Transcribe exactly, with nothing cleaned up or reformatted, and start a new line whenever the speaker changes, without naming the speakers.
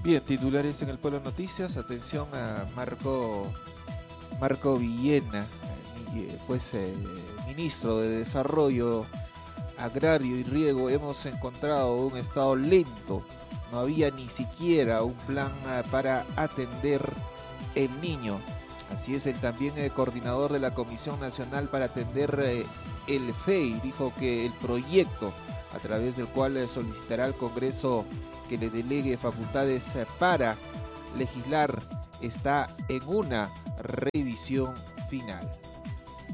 Bien, titulares en el Polo Noticias. Atención a Marco, Marco Villena, eh, pues eh, ministro de Desarrollo Agrario y Riego. Hemos encontrado un estado lento. No había ni siquiera un plan eh, para atender el niño. Así es, el también eh, coordinador de la Comisión Nacional para atender eh, el F E I dijo que el proyecto a través del cual eh, solicitará al Congreso que le delegue facultades eh, para legislar está en una revisión final.